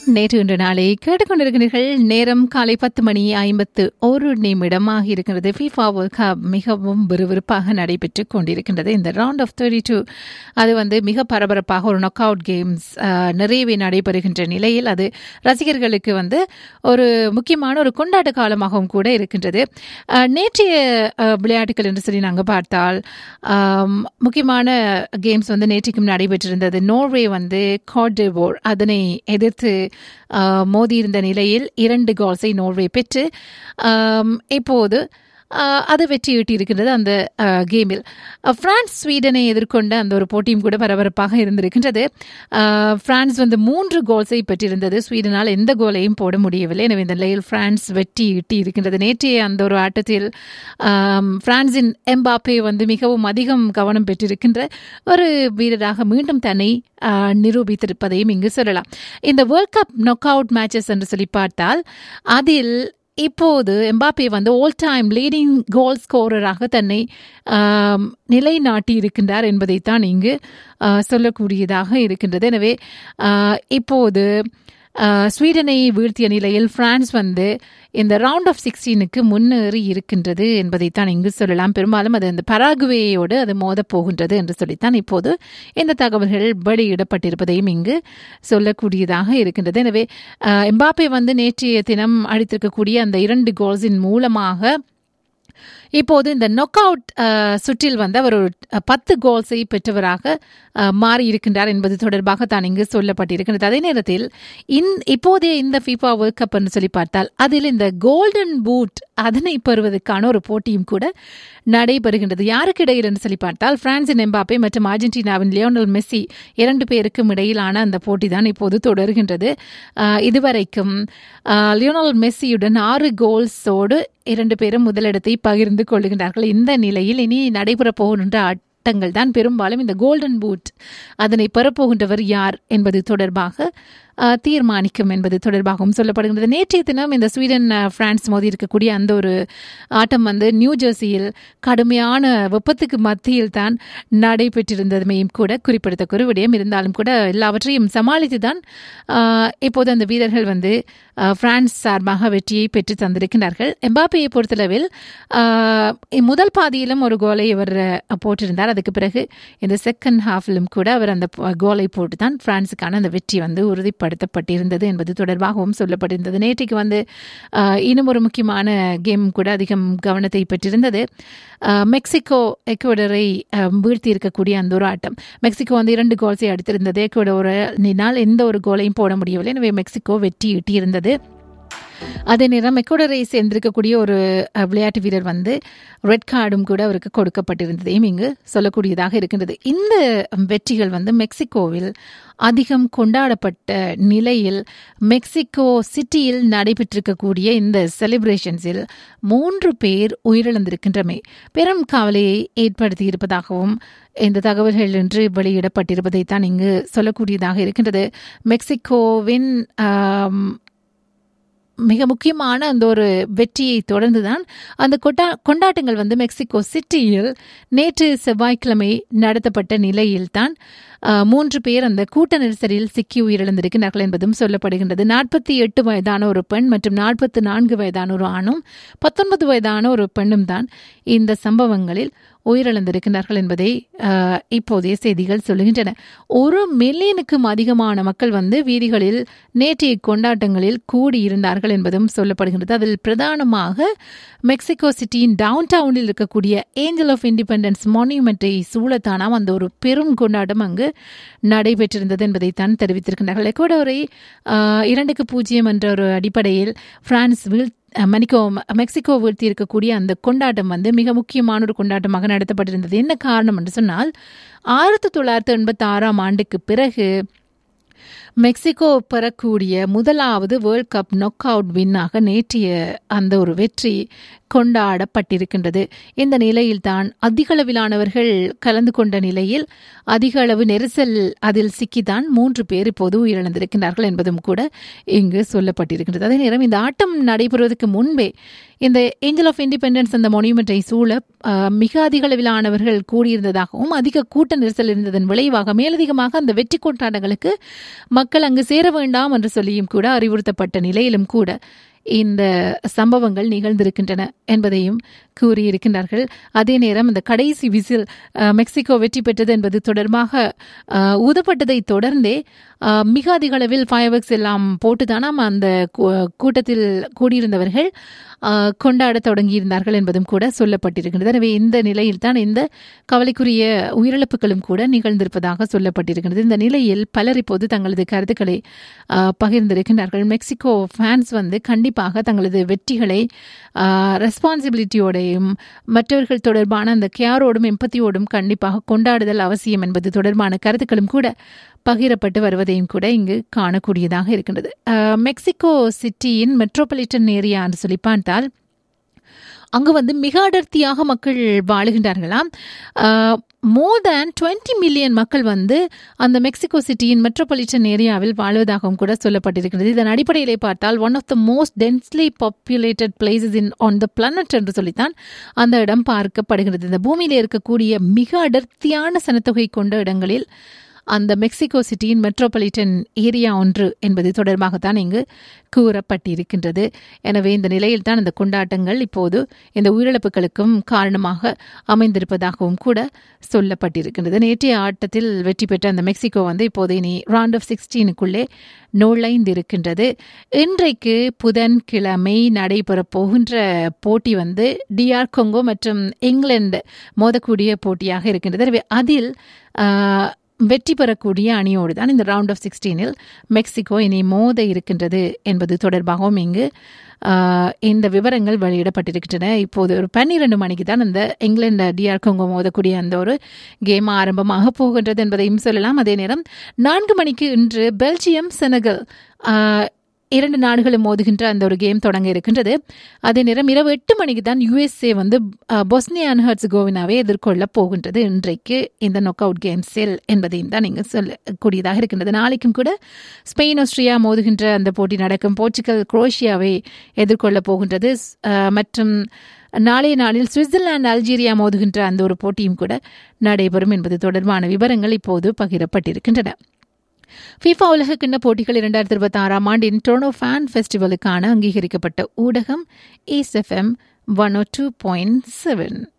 நேற்று இன்று நாளை கேட்டுக்கொண்டிருக்கிறீர்கள். நேரம் காலை 10:51 இருக்கிறது. FIFA வேர்ல்ட் கப் மிகவும் விறுவிறுப்பாக நடைபெற்றுக் கொண்டிருக்கின்றது. இந்த ரவுண்ட் ஆஃப் 32 அது மிக பரபரப்பாக ஒரு நாக் அவுட் கேம்ஸ் நிறையவே நடைபெறுகின்ற நிலையில் அது ரசிகர்களுக்கு ஒரு முக்கியமான ஒரு கொண்டாட்ட காலமாகவும் கூட இருக்கின்றது. நேற்றைய விளையாட்டுகள் என்று சொல்லி நாங்கள் பார்த்தால் முக்கியமான கேம்ஸ் நேற்றைக்கும் நடைபெற்றிருந்தது. நோர்வே காட் டிவோர் அதனை எதிர்த்து மோதியிருந்த நிலையில் 2 கோல்ஸை நோர்வே பெற்று இப்போது அது வெற்றியீட்டியிருக்கின்றது. அந்த கேமில் பிரான்ஸ் ஸ்வீடனை எதிர்கொண்ட அந்த ஒரு போட்டியும் கூட பரபரப்பாக இருந்திருக்கின்றது. பிரான்ஸ் 3 கோல்ஸை பெற்றிருந்தது. ஸ்வீடனால் எந்த கோலையும் போட முடியவில்லை. எனவே இந்த நிலையில் பிரான்ஸ் வெற்றி ஈட்டி இருக்கின்றது. நேற்றைய அந்த ஒரு ஆட்டத்தில் பிரான்சின் எம்பாப்பே மிகவும் அதிகம் கவனம் பெற்றிருக்கின்ற ஒரு வீரராக மீண்டும் தன்னை நிரூபித்திருப்பதையும் இங்கு சொல்லலாம். இந்த world cup knock out matches என்று சொல்லி பார்த்தால் அதில் இப்போது எம்பாப்பே ஆல் டைம் லீடிங் கோல் ஸ்கோரராக தன்னை நிலைநாட்டி இருக்கின்றார் என்பதைத்தான் இங்கு சொல்லக்கூடியதாக இருக்கின்றது. எனவே இப்போது ஸ்வீடனை வீழ்த்திய நிலையில் பிரான்ஸ் இந்த ரவுண்ட் ஆஃப் 16க்கு முன்னேறி இருக்கின்றது என்பதைத்தான் இங்கு சொல்லலாம். பெரும்பாலும் அது அந்த பராகுவேயோடு அது மோதப் போகின்றது என்று சொல்லித்தான் இப்போது இந்த தகவல்கள் வெளியிடப்பட்டிருப்பதையும் இங்கு சொல்லக்கூடியதாக இருக்கின்றது. எனவே எம்பாப்பே நேற்றைய தினம் அடித்திருக்கக்கூடிய அந்த 2 கோல்ஸின் மூலமாக இப்போது இந்த நாக் அவுட் சுற்றில் அவர் ஒரு 10 கோல்ஸை பெற்றவராக மாறியிருக்கின்றார் என்பது தொடர்பாக தான் இங்கு சொல்லப்பட்டிருக்கின்றது. அதே நேரத்தில் இப்போதைய இந்த FIFA வேர்ல்ட் கப் என்று சொல்லி பார்த்தால் அதில் இந்த கோல்டன் பூட் அதனை பெறுவதற்கான ஒரு போட்டியும் கூட நடைபெறுகின்றது. யாருக்கு இடையில் என்று சொல்லி பார்த்தால் பிரான்சின் எம்பாப்பே மற்றும் அர்ஜென்டினாவின் லியோனல் மெஸ்ஸி 2 பேருக்கும் இடையிலான அந்த போட்டி தான் இப்போது தொடர்கின்றது. இதுவரைக்கும் லியோனல் மெஸ்ஸியுடன் 6 கோல்ஸோடு 2 பேரும் முதலிடத்தை பகிர்ந்து கொள்ளுகின்றார்கள். இந்த நிலையில் இனி நடைபெற போகின்ற ஆட்டங்கள் தான் பெரும்பாலும் இந்த கோல்டன் பூட் அதனை பெறப்போகின்றவர் யார் என்பது தொடர்பாக தீர்மானிக்கும் என்பது தொடர்பாகவும் சொல்லப்படுகின்றது. நேற்றைய தினம் இந்த ஸ்வீடன் பிரான்ஸ் மோதி இருக்கக்கூடிய அந்த ஒரு ஆட்டம் நியூ ஜெர்சியில் கடுமையான வெப்பத்துக்கு மத்தியில் தான் நடைபெற்றிருந்ததுமையும் கூட குறிப்பிடத்தக்க ஒரு விடயம். இருந்தாலும் கூட எல்லாவற்றையும் சமாளித்து தான் இப்போது அந்த வீரர்கள் பிரான்ஸ் சார்பாக வெற்றியை பெற்று தந்திருக்கிறார்கள். எம்பாப்பேயை பொறுத்தளவில் முதல் பாதியிலும் ஒரு கோலை அவர் போட்டிருந்தார். அதுக்கு பிறகு இந்த செகண்ட் ஹாஃபிலும் கூட அவர் அந்த கோலை போட்டு தான் பிரான்ஸுக்கான அந்த வெற்றி உறுதிப்படுத்தப்பட்டிருந்தது என்பது தொடர்பாகவும் சொல்லப்பட்டிருந்தது. நேற்றைக்கு இன்னும் ஒரு முக்கியமான கேம் கூட அதிகம் கவனத்தை பெற்றிருந்தது. மெக்சிகோ எக்வடரை வீழ்த்தி இருக்கக்கூடிய அந்த ஒரு ஆட்டம். மெக்சிகோ 2 கோல்ஸை அடித்திருந்தது. எக்வடோரினால் எந்த ஒரு கோலையும் போட முடியவில்லை. எனவே மெக்சிகோ வெற்றி ஈட்டியிருந்தது. அதே நேரம் எக்வடரை சேர்ந்திருக்கக்கூடிய ஒரு விளையாட்டு வீரர் ரெட் கார்டும் கூட அவருக்கு கொடுக்கப்பட்டிருந்ததையும் இங்கு சொல்லக்கூடியதாக இருக்கின்றது. இந்த வெற்றிகள் மெக்சிகோவில் அதிகம் கொண்டாடப்பட்ட நிலையில் மெக்சிகோ சிட்டியில் நடைபெற்றிருக்கக்கூடிய இந்த செலிப்ரேஷன்ஸில் 3 பேர் உயிரிழந்திருக்கின்றமை பெரும் கவலையை ஏற்படுத்தி இருப்பதாகவும் இந்த தகவல்கள் என்று வெளியிடப்பட்டிருப்பதைத்தான் இங்கு சொல்லக்கூடியதாக இருக்கின்றது. மெக்சிகோவின் மிக முக்கியமான அந்த ஒரு வெற்றியை தொடர்ந்துதான் அந்த கொண்டாட்டங்கள் மெக்சிகோ சிட்டியில் நேற்று செவ்வாய்க்கிழமை நடத்தப்பட்ட நிலையில்தான் 3 பேர் அந்த கூட்ட நெரிசலில் சிக்கி உயிரிழந்திருக்கிறார்கள் என்பதும் சொல்லப்படுகின்றது. 48 வயதான ஒரு பெண் மற்றும் 44 வயதான ஒரு ஆணும் 19 வயதான ஒரு பெண்ணும் தான் இந்த சம்பவங்களில் உயிரிழந்திருக்கிறார்கள் என்பதை இப்போதைய செய்திகள் சொல்லுகின்றன. 1 மில்லியனுக்கும் அதிகமான மக்கள் வீதிகளில் நேற்றைய கொண்டாட்டங்களில் கூடியிருந்தார்கள் என்பதும் சொல்லப்படுகின்றது. அதில் பிரதானமாக மெக்சிகோ சிட்டியின் டவுன் டவுனில் இருக்கக்கூடிய ஏஞ்சல் ஆஃப் இண்டிபெண்டன்ஸ் மான்யூமெண்ட்டை சூழத்தானாம் அந்த ஒரு பெரும் கொண்டாட்டம் அங்கு நடைபெற்றிருந்தது என்பதைத்தான் தெரிவித்திருக்கின்றார்கள். எக்வடோரை 2-0 என்ற ஒரு அடிப்படையில் பிரான்ஸ் மெக்சிகோ வீழ்த்தி இருக்கக்கூடிய அந்த கொண்டாட்டம் மிக முக்கியமான ஒரு கொண்டாட்டமாக நடத்தப்பட்டிருந்தது. என்ன காரணம் என்று சொன்னால் 1986 ஆண்டுக்கு பிறகு மெக்சிகோ பெறக்கூடிய முதலாவது வேர்ல்ட் கப் நாக் அவுட் வின்னாக நேற்றைய அந்த ஒரு வெற்றி கொண்டாடப்பட்டிருக்கின்றது. இந்த நிலையில்தான் அதிகளவிலானவர்கள் கலந்து கொண்ட நிலையில் அதிக அளவு நெரிசல் அதில் சிக்கித்தான் 3 பேர் இப்போது உயிரிழந்திருக்கிறார்கள் என்பதும் கூட இங்கு சொல்லப்பட்டிருக்கின்றது. அதே நேரம் இந்த ஆட்டம் நடைபெறுவதற்கு முன்பே இந்த ஏஞ்சல் ஆஃப் இண்டிபெண்டன்ஸ் அந்த மான்யூமெண்ட்டை சூழ மிக அதிக அளவிலானவர்கள் கூடியிருந்ததாகவும் அதிக கூட்ட நெரிசல் இருந்ததன் விளைவாக மேலதிகமாக அந்த வெற்றி கொண்டாட்டங்களுக்கு மக்கள் அங்கு சேர வேண்டாம் என்று சொல்லியும் கூட அறிவுறுத்தப்பட்ட நிலையிலும் கூட இந்த சம்பவங்கள் நிகழ்ந்திருக்கின்றன என்பதையும் கூறியிருக்கின்றார்கள். அதே நேரம் இந்த கடைசி விசில் மெக்சிகோ வெற்றி பெற்றது என்பது தொடர்பாக ஊதப்பட்டதை தொடர்ந்தே மிக அதிக அளவில் ஃபயர்வர்க்ஸ் எல்லாம் போட்டுதானாம் அந்த கூட்டத்தில் கூடியிருந்தவர்கள் கொண்டாட தொடங்கியிருந்தார்கள் என்பதும் கூட சொல்லப்பட்டிருக்கின்றது. எனவே இந்த நிலையில் தான் இந்த கவலைக்குரிய உயிரிழப்புகளும் கூட நிகழ்ந்திருப்பதாக சொல்லப்பட்டிருக்கின்றது. இந்த நிலையில் பலர் இப்போது தங்களது கருத்துக்களை பகிர்ந்திருக்கின்றார்கள். மெக்சிகோ ஃபேன்ஸ் கண்டிப்பாக தங்களது வெற்றிகளை ரெஸ்பான்சிபிலிட்டியோடையும் மற்றவர்கள் தொடர்பான அந்த கேரோடும் எம்பத்தியோடும் கண்டிப்பாக கொண்டாடுதல் அவசியம் என்பது தொடர்பான கருத்துக்களும் கூட பகிரப்பட்டு வருவதையும் கூட இங்கு காணக்கூடியதாக இருக்கின்றது. மெக்சிகோ சிட்டியின் மெட்ரோபாலிட்டன் ஏரியா என்று சொல்லி பார்த்தால் அங்கு மிக அடர்த்தியாக மக்கள் வாழுகின்றார்களாம். மோர் தேன் 20 மில்லியன் மக்கள் அந்த மெக்சிகோ சிட்டியின் மெட்ரோபாலிட்டன் ஏரியாவில் வாழ்வதாகவும் கூட சொல்லப்பட்டிருக்கிறது. இதன் அடிப்படையிலே பார்த்தால் one of the most densely populated places on the planet என்று சொல்லித்தான் அந்த இடம் பார்க்கப்படுகிறது. இந்த பூமியிலே இருக்கக்கூடிய மிக அடர்த்தியான சனத்தொகை கொண்ட இடங்களில் அந்த மெக்சிகோ சிட்டியின் மெட்ரோபாலிட்டன் ஏரியா ஒன்று என்பது தொடர்பாகத்தான் இங்கு கூறப்பட்டிருக்கின்றது. எனவே இந்த நிலையில் தான் இந்த கொண்டாட்டங்கள் இப்போது இந்த உயிரிழப்புகளுக்கும் காரணமாக அமைந்திருப்பதாகவும் கூட சொல்லப்பட்டிருக்கின்றது. நேற்றைய ஆட்டத்தில் வெற்றி பெற்ற அந்த மெக்சிகோ இப்போது இனி ரவுண்ட் ஆஃப் 16க்குள்ளே நுழைந்திருக்கின்றது. இன்றைக்கு புதன்கிழமை நடைபெறப் போகின்ற போட்டி DR கொங்கோ மற்றும் இங்கிலாந்து மோதக்கூடிய போட்டியாக இருக்கின்றது. எனவே அதில் வெற்றி பெறக்கூடிய அணியோடு தான் இந்த ரவுண்ட் ஆஃப் 16இல் மெக்சிகோ இனி மோத இருக்கின்றது என்பது தொடர்பாகவும் இங்கு இந்த விவரங்கள் வெளியிடப்பட்டிருக்கின்றன. இப்போது ஒரு 12 மணிக்கு தான் இந்த இங்கிலாந்து DR கொங்கோ மோதக்கூடிய அந்த ஒரு கேம் ஆரம்பமாக போகின்றது என்பதையும் சொல்லலாம். அதே நேரம் 4 மணிக்கு இன்று பெல்ஜியம் செனகல் 2 நாடுகளும் மோதுகின்ற அந்த ஒரு கேம் தொடங்க இருக்கின்றது. அதே நேரம் இரவு 8 மணிக்கு தான் USA பொஸ்னியா அண்ட் ஹெர்சகோவினாவை எதிர்கொள்ள போகின்றது இன்றைக்கு இந்த நாக் அவுட் கேம்ஸில் என்பதையும் தான் நீங்கள் சொல்லக்கூடியதாக இருக்கின்றது. நாளைக்கும் கூட ஸ்பெயின் ஆஸ்திரியா மோதுகின்ற அந்த போட்டி நடக்கும். போர்ச்சுகல் குரோஷியாவை எதிர்கொள்ள போகின்றது. மற்றும் நாளைய நாளில் சுவிட்சர்லாந்து அல்ஜீரியா மோதுகின்ற அந்த ஒரு போட்டியும் கூட நடைபெறும் என்பது தொடர்பான விவரங்கள் இப்போது பகிரப்பட்டிருக்கின்றன. FIFA உலக கிண்ண போட்டிகள் 2026 ஆண்டின் டொரண்டோ ஃபேன் ஃபெஸ்டிவலுக்கான அங்கீகரிக்கப்பட்ட ஊடகம் Ace FM 102.7.